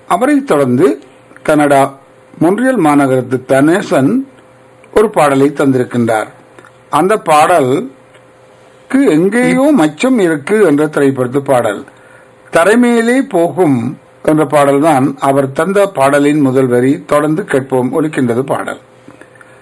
அவரைத் தொடர்ந்து கனடா மொன்றியல் மாநகரத்து தனேசன் ஒரு பாடலை தந்திருக்கின்றார். அந்த பாடலுக்கு எங்கேயோ மச்சம் இருக்கு என்ற திரைப்படத்து பாடல். தரைமேலே போகும் என்ற பாடல்தான் அவர் தந்த பாடலின் முதல் வரி. தொடர்ந்து கேட்போம். ஒலிக்கின்றது பாடல்.